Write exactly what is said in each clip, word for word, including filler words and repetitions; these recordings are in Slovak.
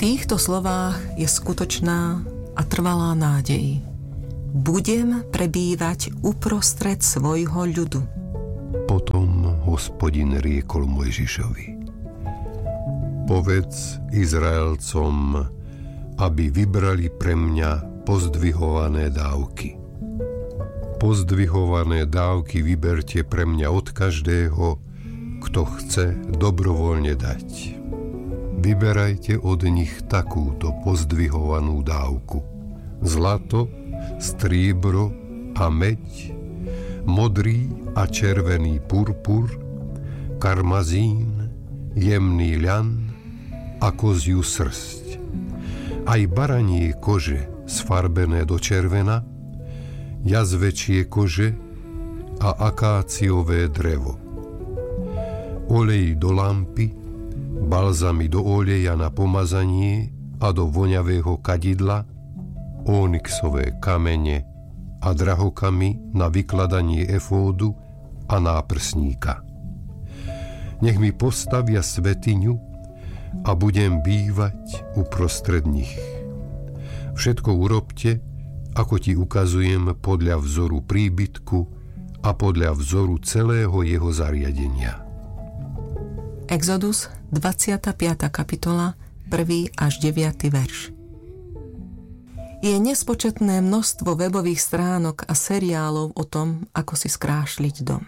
týchto slovách je skutočná a trvalá nádej. Budem prebývať uprostred svojho ľudu. Potom Hospodin riekol Mojžišovi: Povedz Izraelcom, aby vybrali pre mňa pozdvihované dávky. Pozdvihované dávky vyberte pre mňa od každého, kto chce dobrovoľne dať. Vyberajte od nich takúto pozdvihovanú dávku: zlato, striebro a meď, modrý a červený purpur, karmazín, jemný ľan a koziu srsť. Aj baranie kože sfarbené do červena, jazvečie kože a akáciové drevo. Olej do lampy, balzamy do oleja na pomazanie a do voňavého kadidla, ónixové kamene a drahokamy na vykladanie efódu a náprsníka. Nech mi postavia svätyňu a budem bývať uprostred nich. Všetko urobte, ako ti ukazujem, podľa vzoru príbytku a podľa vzoru celého jeho zariadenia. Exodus, dvadsiata piata kapitola, prvý až deviaty verš. Je nespočetné množstvo webových stránok a seriálov o tom, ako si skrášliť dom.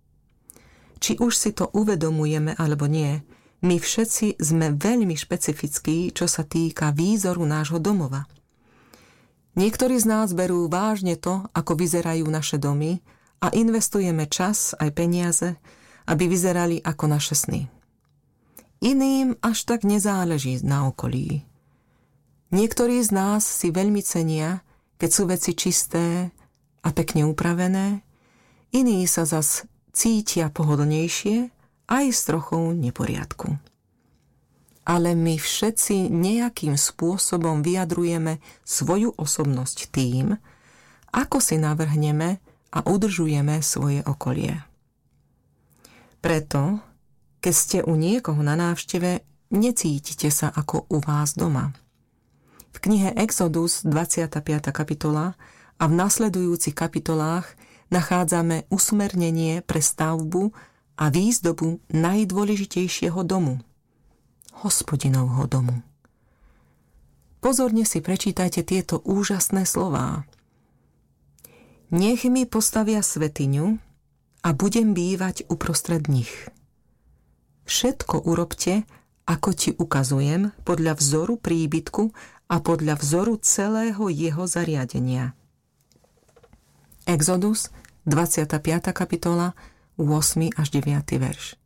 Či už si to uvedomujeme alebo nie, my všetci sme veľmi špecifickí, čo sa týka výzoru nášho domova. Niektorí z nás berú vážne to, ako vyzerajú naše domy a investujeme čas aj peniaze, aby vyzerali ako naše sny. Iným až tak nezáleží na okolí. Niektorí z nás si veľmi cenia, keď sú veci čisté a pekne upravené, iní sa zas cítia pohodlnejšie aj s trochou neporiadku. Ale my všetci nejakým spôsobom vyjadrujeme svoju osobnosť tým, ako si navrhneme a udržujeme svoje okolie. Preto, keď ste u niekoho na návšteve, necítite sa ako u vás doma. V knihe Exodus, dvadsiata piata kapitola, a v nasledujúcich kapitolách nachádzame usmernenie pre stavbu a výzdobu najdôležitejšieho domu, Hospodinovho domu. Pozorne si prečítajte tieto úžasné slová. Nech mi postavia svätyňu a budem bývať uprostred nich. Všetko urobte, ako ti ukazujem, podľa vzoru príbytku a podľa vzoru celého jeho zariadenia. Exodus, dvadsiata piata kapitola, ôsmy až deviaty verš.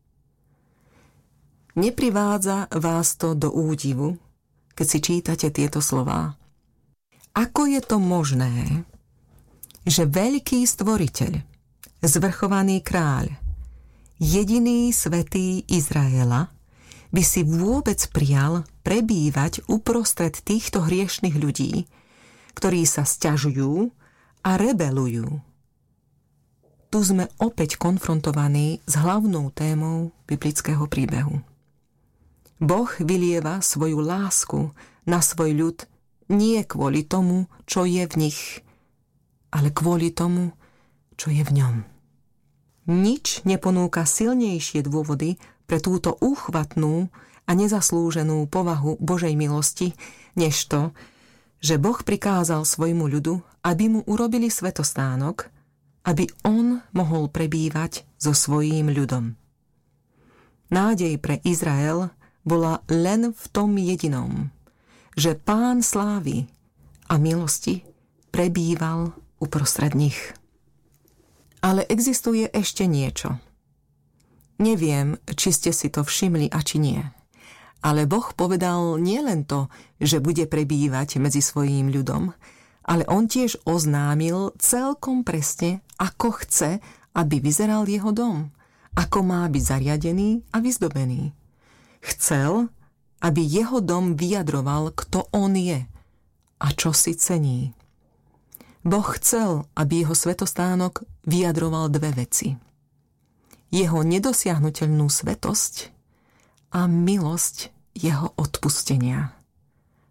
Neprivádza vás to do údivu, keď si čítate tieto slová? Ako je to možné, že veľký stvoriteľ, zvrchovaný kráľ, jediný svätý Izraela, by si vôbec prijal prebývať uprostred týchto hriešnych ľudí, ktorí sa sťažujú a rebelujú? Tu sme opäť konfrontovaní s hlavnou témou biblického príbehu. Boh vylieva svoju lásku na svoj ľud nie kvôli tomu, čo je v nich, ale kvôli tomu, čo je v ňom. Nič neponúka silnejšie dôvody pre túto úchvatnú a nezaslúženú povahu Božej milosti, než to, že Boh prikázal svojmu ľudu, aby mu urobili svätostánok, aby on mohol prebývať so svojím ľudom. Nádej pre Izrael bola len v tom jedinom, že Pán slávy a milosti prebýval uprostred nich. Ale existuje ešte niečo. Neviem, či ste si to všimli a či nie. Ale Boh povedal nielen to, že bude prebývať medzi svojím ľudom, ale on tiež oznámil celkom presne, ako chce, aby vyzeral jeho dom, ako má byť zariadený a vyzdobený. Chcel, aby jeho dom vyjadroval, kto on je a čo si cení. Boh chcel, aby jeho svätostánok vyjadroval dve veci. Jeho nedosiahnuteľnú svätosť a milosť jeho odpustenia.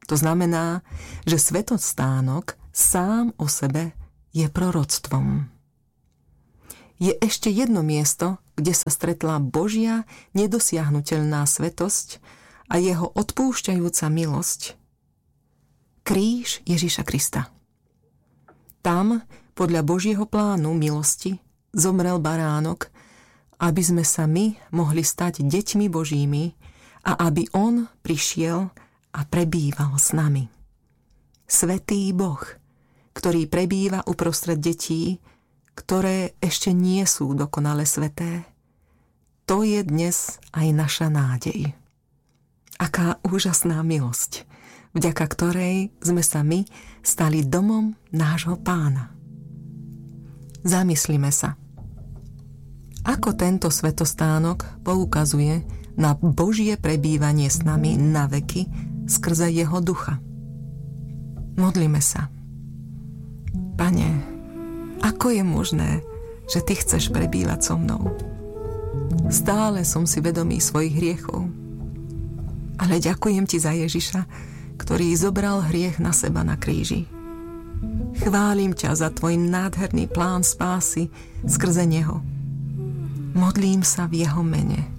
To znamená, že svätostánok sám o sebe je proroctvom. Je ešte jedno miesto, kde sa stretla Božia nedosiahnuteľná svätosť a jeho odpúšťajúca milosť. Kríž Ježiša Krista. Tam, podľa Božieho plánu milosti, zomrel baránok, aby sme sa my mohli stať deťmi Božími a aby on prišiel a prebýval s nami. Svätý Boh, ktorý prebýva uprostred detí, ktoré ešte nie sú dokonale sväté. To je dnes aj naša nádej. Aká úžasná milosť, vďaka ktorej sme sa my stali domom nášho Pána. Zamyslime sa. Ako tento svätostánok poukazuje na Božie prebývanie s nami na veky skrze jeho ducha. Modlíme sa. Pane, ako je možné, že Ty chceš prebývať so mnou? Stále som si vedomý svojich hriechov. Ale ďakujem Ti za Ježiša, ktorý zobral hriech na seba na kríži. Chválim ťa za Tvoj nádherný plán spásy skrze neho. Modlím sa v jeho mene.